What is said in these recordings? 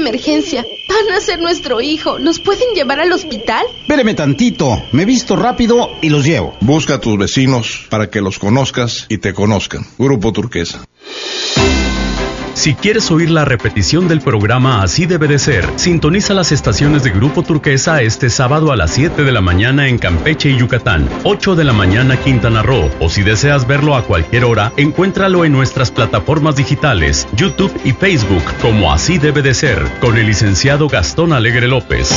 emergencia. Van a ser nuestro hijo. ¿Nos pueden llevar al hospital? Espéreme tantito. Me visto rápido y los llevo. Busca a tus vecinos para que los conozcas y te conozcan. Grupo Turquesa. Si quieres oír la repetición del programa Así Debe de Ser, sintoniza las estaciones de Grupo Turquesa este sábado a las 7 de la mañana en Campeche y Yucatán, 8 de la mañana Quintana Roo, o si deseas verlo a cualquier hora, encuéntralo en nuestras plataformas digitales, YouTube y Facebook, como Así Debe de Ser, con el licenciado Gastón Alegre López.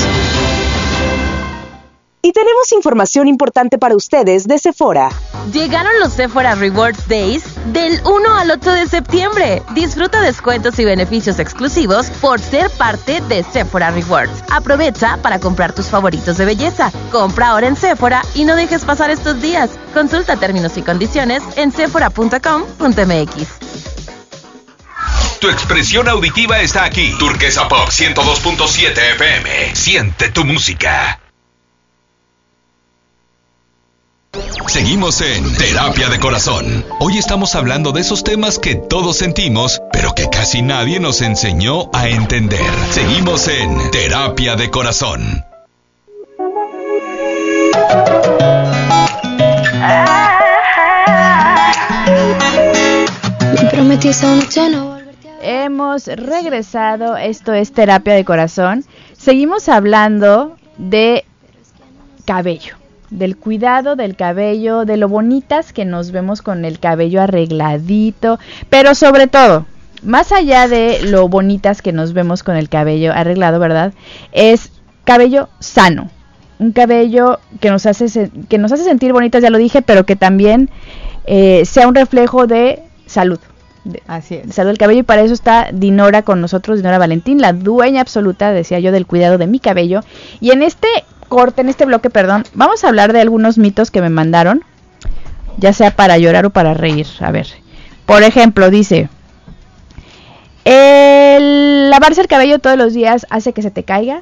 Y tenemos información importante para ustedes de Sephora. Llegaron los Sephora Rewards Days del 1 al 8 de septiembre. Disfruta descuentos y beneficios exclusivos por ser parte de Sephora Rewards. Aprovecha para comprar tus favoritos de belleza. Compra ahora en Sephora y no dejes pasar estos días. Consulta términos y condiciones en sephora.com.mx. Tu expresión auditiva está aquí. Turquesa Pop 102.7 FM. Siente tu música. Seguimos en Terapia de Corazón. Hoy estamos hablando de esos temas que todos sentimos, pero que casi nadie nos enseñó a entender. Seguimos en Terapia de Corazón. Hemos regresado, esto es Terapia de Corazón. Seguimos hablando de cabello. Del cuidado del cabello, de lo bonitas que nos vemos con el cabello arregladito, pero sobre todo, más allá de lo bonitas que nos vemos con el cabello arreglado, ¿verdad? Es cabello sano, un cabello que nos hace sentir bonitas, ya lo dije, pero que también sea un reflejo de salud. Así es. Salud del cabello, y para eso está Dinora con nosotros, Dinora Valentín, la dueña absoluta, decía yo, del cuidado de mi cabello. Y en este bloque, vamos a hablar de algunos mitos que me mandaron, ya sea para llorar o para reír. A ver, por ejemplo, dice, ¿el lavarse el cabello todos los días hace que se te caiga?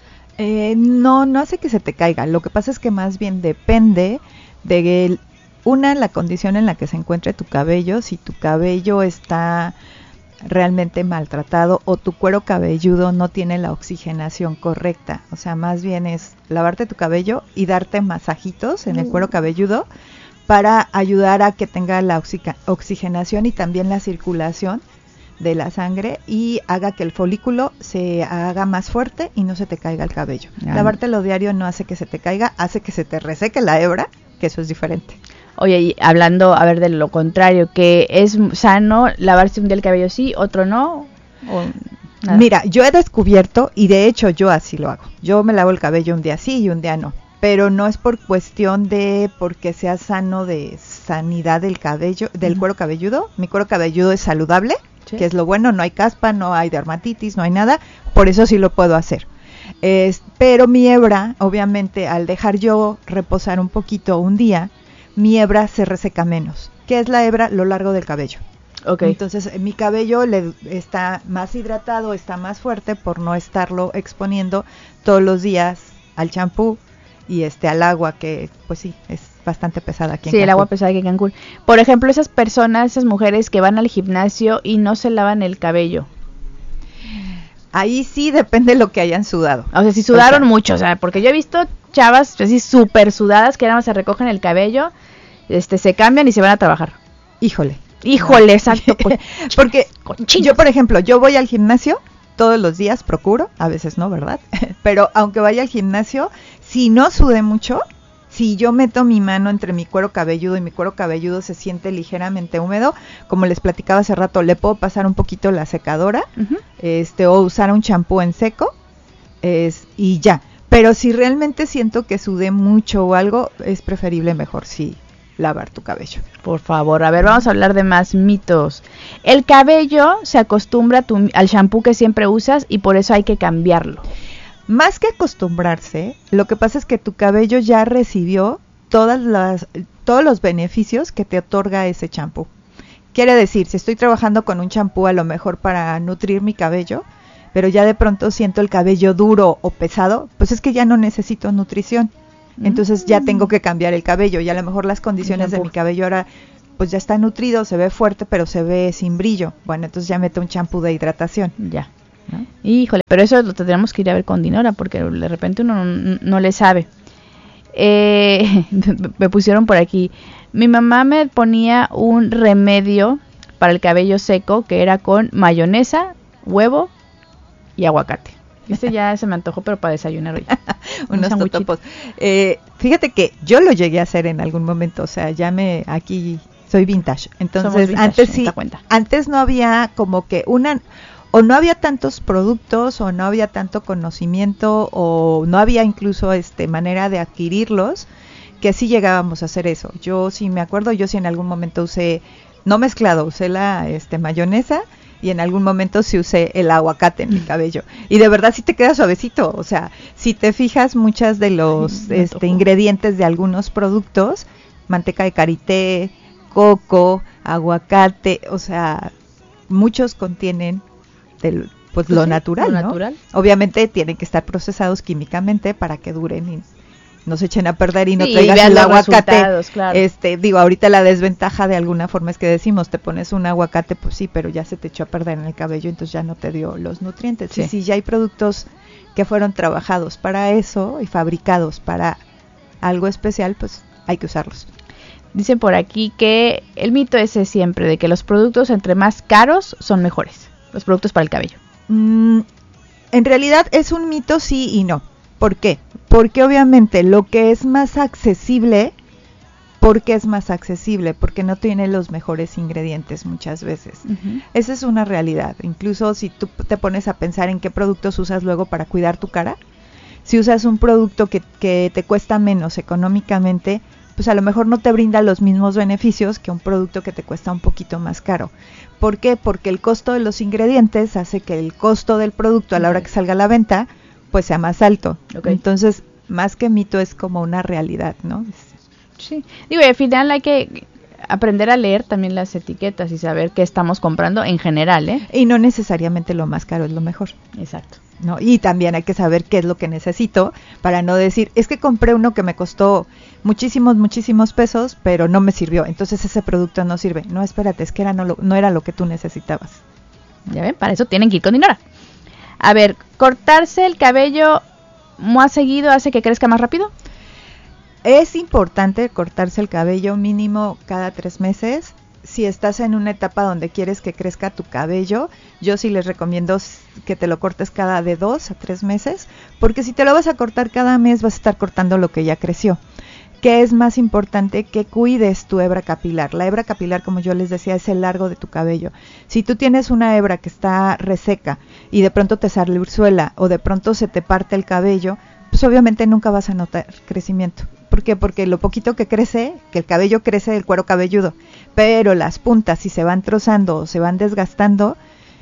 No hace que se te caiga. Lo que pasa es que más bien depende de la condición en la que se encuentre tu cabello. Si tu cabello está realmente maltratado o tu cuero cabelludo no tiene la oxigenación correcta, o sea, más bien es lavarte tu cabello y darte masajitos en el cuero cabelludo para ayudar a que tenga la oxigenación y también la circulación de la sangre y haga que el folículo se haga más fuerte y no se te caiga el cabello. Lavártelo diario no hace que se te caiga, hace que se te reseque la hebra, que eso es diferente. Oye, y hablando, a ver, de lo contrario, que es sano lavarse un día el cabello sí, otro no, o nada. Mira, yo he descubierto, y de hecho yo así lo hago, yo me lavo el cabello un día sí y un día no, pero no es por cuestión de porque sea sano de sanidad del cabello, del cuero cabelludo. Mi cuero cabelludo es saludable, ¿sí? Que es lo bueno, no hay caspa, no hay dermatitis, no hay nada, por eso sí lo puedo hacer. Pero mi hebra, obviamente, al dejar yo reposar un poquito un día, mi hebra se reseca menos. ¿Qué es la hebra? Lo largo del cabello. Okay. Entonces mi cabello está más hidratado, está más fuerte por no estarlo exponiendo todos los días al champú y al agua, que pues sí, es bastante pesada aquí en Cancún. Sí, el agua pesada aquí en Cancún. Por ejemplo, esas mujeres que van al gimnasio y no se lavan el cabello. Ahí sí depende de lo que hayan sudado. O sea, si sudaron mucho, o sea, porque yo he visto chavas así súper sudadas que nada más se recogen el cabello, se cambian y se van a trabajar. Híjole, exacto. Porque yo, por ejemplo, yo voy al gimnasio todos los días, procuro, a veces no, ¿verdad? Pero aunque vaya al gimnasio, si no sudé mucho, si yo meto mi mano entre mi cuero cabelludo y mi cuero cabelludo se siente ligeramente húmedo, como les platicaba hace rato, le puedo pasar un poquito la secadora, o usar un champú en seco, y ya. Pero si realmente siento que sudé mucho o algo, es preferible mejor sí lavar tu cabello. Por favor, a ver, vamos a hablar de más mitos. El cabello se acostumbra al champú que siempre usas y por eso hay que cambiarlo. Más que acostumbrarse, lo que pasa es que tu cabello ya recibió todos los beneficios que te otorga ese champú. Quiere decir, si estoy trabajando con un champú a lo mejor para nutrir mi cabello, pero ya de pronto siento el cabello duro o pesado, pues es que ya no necesito nutrición. Entonces ya tengo que cambiar el cabello y a lo mejor las condiciones de mi cabello ahora pues ya está nutrido, se ve fuerte, pero se ve sin brillo. Bueno, entonces ya meto un champú de hidratación. Ya. ¿no? Híjole, pero eso lo tendríamos que ir a ver con Dinora, porque de repente uno no le sabe. Me pusieron por aquí. Mi mamá me ponía un remedio para el cabello seco que era con mayonesa, huevo y aguacate. Este ya se me antojó, pero para desayunar hoy. Unos totopos. Fíjate que yo lo llegué a hacer en algún momento, o sea, aquí soy vintage. Entonces, vintage, antes sí, antes no había como que o no había tantos productos, o no había tanto conocimiento, o no había incluso manera de adquirirlos, que sí llegábamos a hacer eso. Yo sí me acuerdo, yo sí en algún momento usé la mayonesa, y en algún momento sí usé el aguacate en mi cabello. Y de verdad sí te queda suavecito. O sea, si te fijas, muchas de los ingredientes de algunos productos, manteca de karité, coco, aguacate, o sea, muchos contienen lo natural, ¿no? Natural. Obviamente tienen que estar procesados químicamente para que duren y no se echen a perder y no traigas el aguacate. Claro. Ahorita la desventaja de alguna forma es que decimos, te pones un aguacate, pues sí, pero ya se te echó a perder en el cabello, entonces ya no te dio los nutrientes. Sí. Y si ya hay productos que fueron trabajados para eso y fabricados para algo especial, pues hay que usarlos. Dicen por aquí que el mito ese siempre de que los productos entre más caros son mejores, los productos para el cabello. En realidad es un mito sí y no. ¿Por qué? Porque obviamente lo que es más accesible, ¿por qué es más accesible? Porque no tiene los mejores ingredientes muchas veces. Uh-huh. Esa es una realidad. Incluso si tú te pones a pensar en qué productos usas luego para cuidar tu cara, si usas un producto que te cuesta menos económicamente, pues a lo mejor no te brinda los mismos beneficios que un producto que te cuesta un poquito más caro. ¿Por qué? Porque el costo de los ingredientes hace que el costo del producto a la hora que salga a la venta pues sea más alto. Okay. Entonces, más que mito es como una realidad, ¿no? Sí. Y al final hay que aprender a leer también las etiquetas y saber qué estamos comprando en general, ¿eh? Y no necesariamente lo más caro es lo mejor. Exacto. ¿No? Y también hay que saber qué es lo que necesito para no decir, es que compré uno que me costó muchísimos pesos, pero no me sirvió, entonces ese producto no sirve. No, espérate, es que no era lo que tú necesitabas. Ya ven, para eso tienen que ir con Dinora. A ver, ¿cortarse el cabello más seguido hace que crezca más rápido? Es importante cortarse el cabello mínimo cada 3 meses. Si estás en una etapa donde quieres que crezca tu cabello, yo sí les recomiendo que te lo cortes cada de 2 a 3 meses, porque si te lo vas a cortar cada mes vas a estar cortando lo que ya creció. ¿Qué es más importante? Que cuides tu hebra capilar. La hebra capilar, como yo les decía, es el largo de tu cabello. Si tú tienes una hebra que está reseca y de pronto te sale urzuela o de pronto se te parte el cabello, pues obviamente nunca vas a notar crecimiento. ¿Por qué? Porque lo poquito que crece, que el cabello crece del cuero cabelludo, pero las puntas si se van trozando o se van desgastando,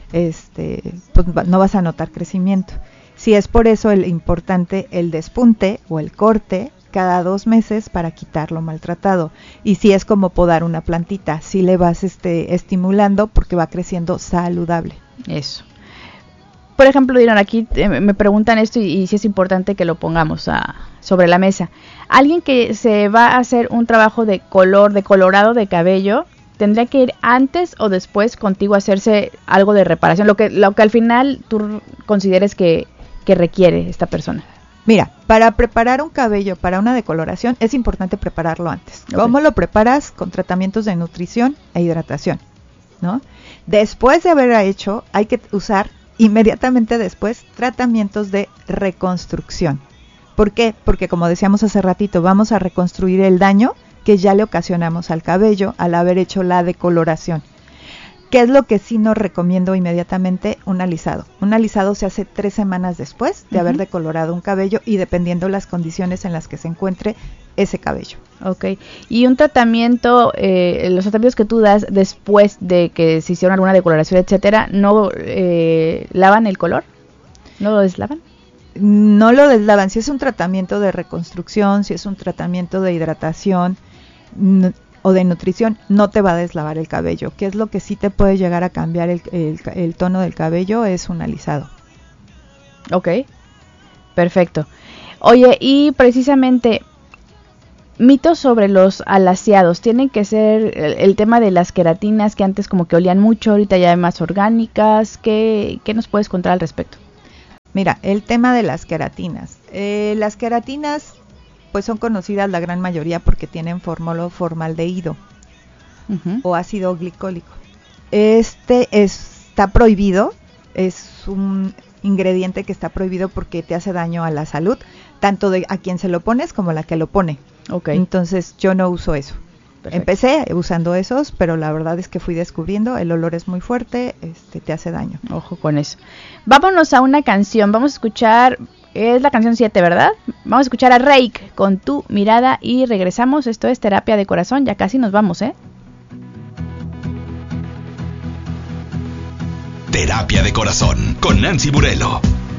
pues no vas a notar crecimiento. Si es por eso importante el despunte o el corte cada 2 meses para quitar lo maltratado. Y si es como podar una plantita, si le vas estimulando porque va creciendo saludable. Eso. Por ejemplo, dirán aquí, me preguntan esto y si es importante que lo pongamos sobre la mesa. Alguien que se va a hacer un trabajo de colorado de cabello, ¿tendría que ir antes o después contigo a hacerse algo de reparación? Lo que al final tú consideres que requiere esta persona. Mira, para preparar un cabello para una decoloración es importante prepararlo antes. Okay. ¿Cómo lo preparas? Con tratamientos de nutrición e hidratación, ¿no? Después de haber hecho, hay que usar inmediatamente después tratamientos de reconstrucción. ¿Por qué? Porque como decíamos hace ratito, vamos a reconstruir el daño que ya le ocasionamos al cabello al haber hecho la decoloración. ¿Qué es lo que sí no recomiendo inmediatamente? Un alisado. Un alisado se hace 3 semanas después de haber decolorado un cabello y dependiendo las condiciones en las que se encuentre ese cabello. Ok. Y un tratamiento, los tratamientos que tú das después de que se hicieron alguna decoloración, etcétera, ¿no lavan el color? ¿No lo deslavan? No lo deslavan. Si es un tratamiento de reconstrucción, si es un tratamiento de hidratación o de nutrición, no te va a deslavar el cabello. ¿Qué es lo que sí te puede llegar a cambiar el tono del cabello? Es un alisado. Ok, perfecto. Oye, y precisamente mitos sobre los alaciados. Tienen que ser el tema de las queratinas, que antes como que olían mucho, ahorita ya hay más orgánicas. ¿Qué nos puedes contar al respecto? Mira, el tema de las queratinas. Las queratinas pues son conocidas la gran mayoría porque tienen formaldehído o ácido glicólico. Está prohibido, es un ingrediente que está prohibido porque te hace daño a la salud, tanto a quien se lo pones como a la que lo pone. Okay. Entonces yo no uso eso. Perfecto. Empecé usando esos, pero la verdad es que fui descubriendo, el olor es muy fuerte, te hace daño. Ojo con eso. Vámonos a una canción, vamos a escuchar, es la canción 7, ¿verdad? Vamos a escuchar a Reik con Tu Mirada y regresamos. Esto es Terapia de Corazón, ya casi nos vamos, ¿eh? Terapia de Corazón con Nancy Burelo.